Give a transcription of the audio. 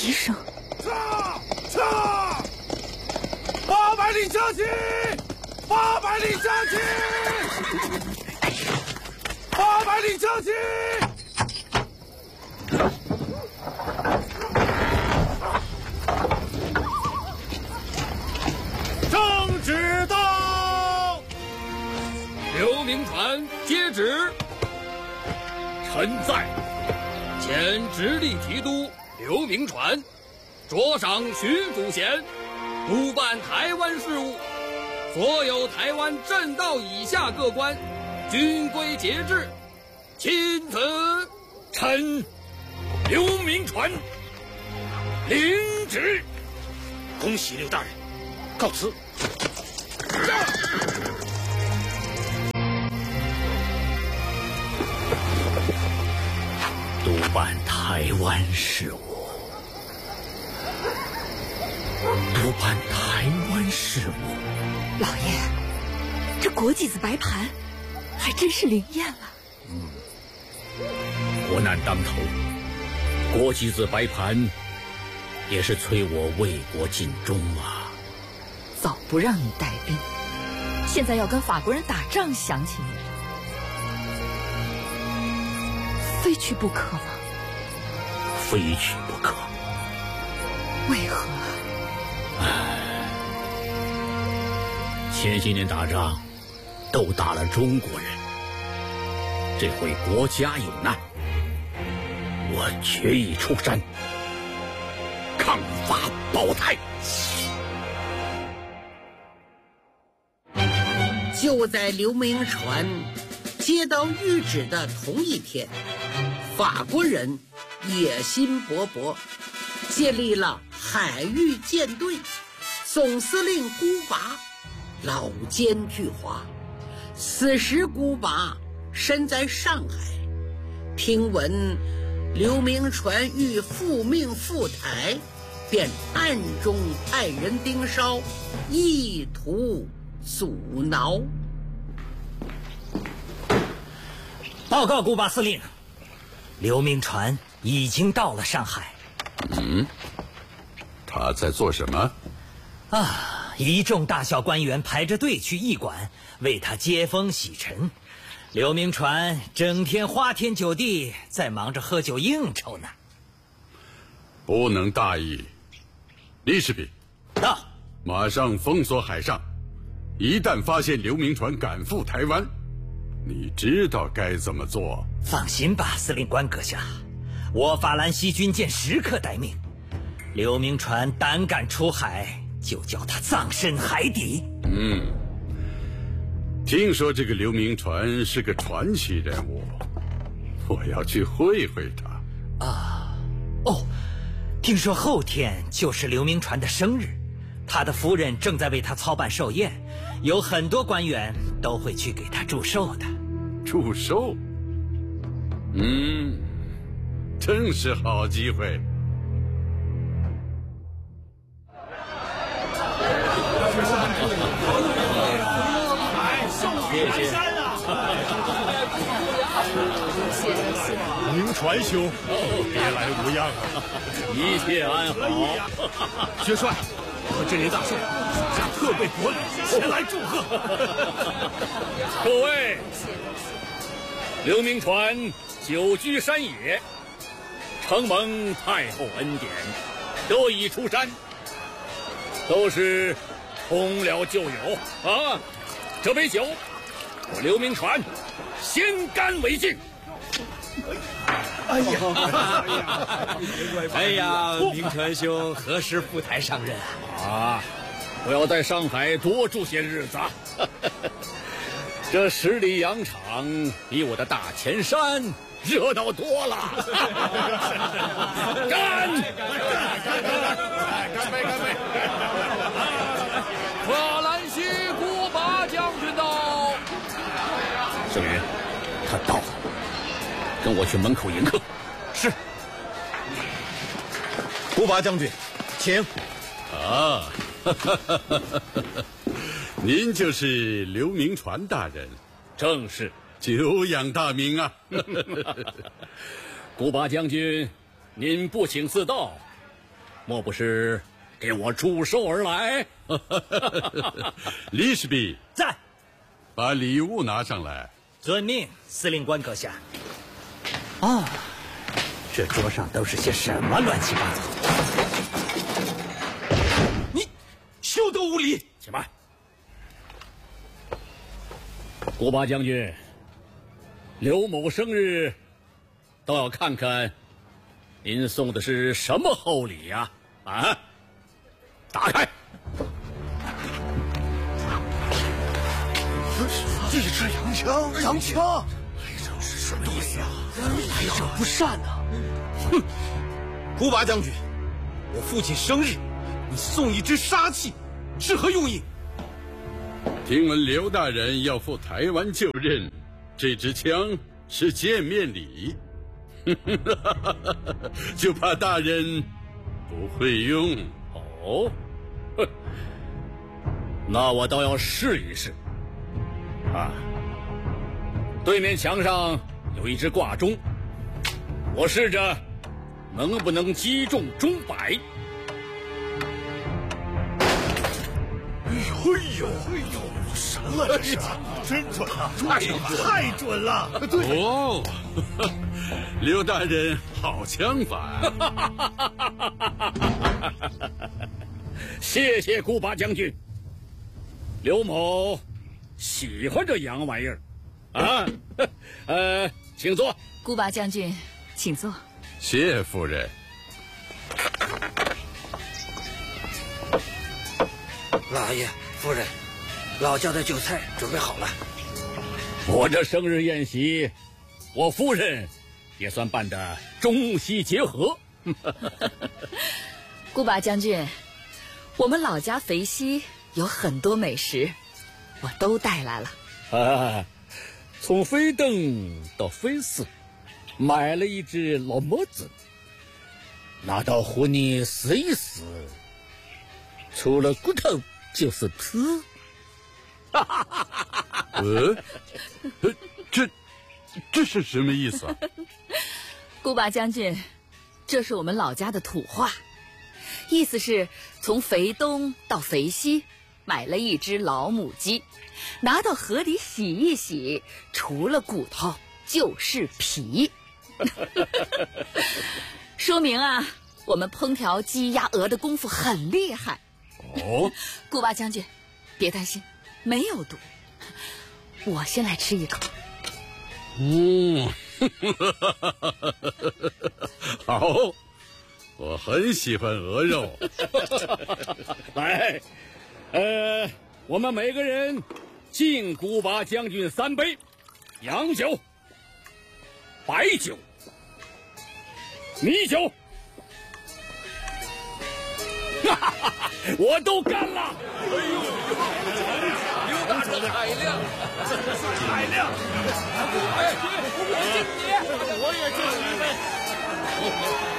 医生， 撤！800里向前！800里向前！800里向前！ 正直到！刘铭传接旨。臣在。前直隶提督刘铭传，擢赏巡抚衔，督办台湾事务。所有台湾镇道以下各官，均归节制。钦此。臣刘铭传领旨。 恭喜刘大人，告辞。 督办台湾事务，督办台湾事务。 老爷，这国际子白盘还真是灵验了。 国难当头，国际子白盘也是催我为国尽忠啊。 早不让你带兵，现在要跟法国人打仗，想起你非去不可吗？ 非去不可。 为何？ 前些年打仗都打了中国人，这回国家有难，我决意出山抗法保台。 就在刘铭传接到谕旨的同一天，法国人野心勃勃，建立了海域舰队，总司令孤拔老奸巨猾。此时孤拔身在上海，听闻刘铭传欲复命赴台，便暗中派人盯梢，意图阻挠。 报告孤拔司令，刘铭传已经到了上海。 他在做什么？ 一众大小官员排着队去驿馆为他接风洗尘。刘铭传整天花天酒地，在忙着喝酒应酬呢。 不能大意。李士比， 到， 马上封锁海上，一旦发现刘铭传赶赴台湾，你知道该怎么做。 放心吧，司令官阁下，我法兰西军舰时刻待命。刘铭传胆敢出海，就叫他葬身海底。 听说这个刘铭传是个传奇人物，我要去会会他。 听说后天就是刘铭传的生日，他的夫人正在为他操办寿宴，有很多官员都会去给他祝寿的。 祝寿？真是好机会。 铭传兄，别来无恙啊！ 一切安好。 薛帅，和真人大寿，属下特备国礼前来祝贺。 各位，刘铭传久居山野，承蒙太后恩典，得以出山，都是同了旧友啊！这杯酒，我刘铭传先干为敬。 哎呀，铭传兄何时赴台上任啊？我要在上海多住些日子。这十里洋场比我的大前山热闹多了。干！ 干杯！干杯！ 法兰西孤拔将军到。 圣人，他到了，跟我去门口迎客。 是。孤拔将军，请。 您就是刘铭传大人？ 正是。 久仰大名啊！ 孤拔将军，您不请自到， 莫不是给我祝寿而来？ 李士弼在， 把礼物拿上来。 遵命，司令官阁下。啊，这桌上都是些什么乱七八糟？ 你休得无礼！ 且慢，古巴将军，刘某生日，倒要看看您送的是什么厚礼呀？啊，打开。 这是洋枪，洋枪，这是什么意思啊？来者不善呐！哼，古巴将军，我父亲生日，你送一支杀器，是何用意？ 听闻刘大人要赴台湾就任，这支枪是见面礼，就怕大人不会用。 哦，哼，那我倒要试一试。啊，对面墙上有一只挂钟，我试着能不能击中钟摆。 哎呦，神了这是！真准啊！太准了！对哦，刘大人好枪法。 谢谢古巴将军。刘某喜欢这洋玩意儿，啊，请坐。 古巴将军，请坐。 谢夫人。 老爷、夫人，老家的酒菜准备好了。 我这生日宴席，我夫人也算办得中西结合。 古巴将军，我们老家肥西有很多美食，我都带来了。 啊，从飞登到飞寺，买了一只老母子，拿到湖里撕一撕，除了骨头就是皮。 这是什么意思啊？ 古巴将军，这是我们老家的土话，意思是从肥东到肥西买了一只老母鸡，拿到河里洗一洗，除了骨头就是皮。说明啊，我们烹调鸡鸭鹅的功夫很厉害。 哦， 古巴将军，别担心，没有毒。我先来吃一口。 好，我很喜欢鹅肉。 来，我们每个人敬古巴将军3杯，洋酒、白酒、米酒。我都干了！ 刘大人海量，海量！哎，我敬你，我也敬你一杯。